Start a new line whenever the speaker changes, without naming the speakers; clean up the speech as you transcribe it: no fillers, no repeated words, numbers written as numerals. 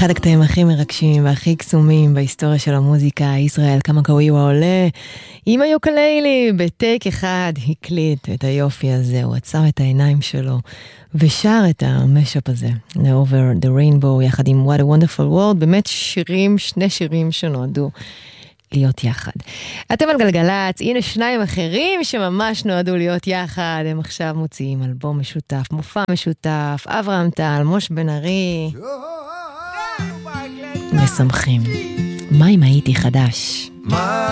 אחד הקטעים הכי מרגשים והכי קסומים בהיסטוריה של המוזיקה, ישראל קמקוויווה עולה עם היוקללי בטייק אחד, הקליט את היופי הזה, הוא עצם את העיניים שלו ושר את המשאפ הזה, Over the Rainbow, יחד עם What a Wonderful World, באמת שירים, שני שירים שנועדו להיות יחד. אתם על גלגלץ, הנה שניים אחרים שממש נועדו להיות יחד, הם עכשיו מוציאים אלבום משותף, מופע משותף, אברהם טל, מוש בן ארי, ושמחים. מה אם הייתי חדש?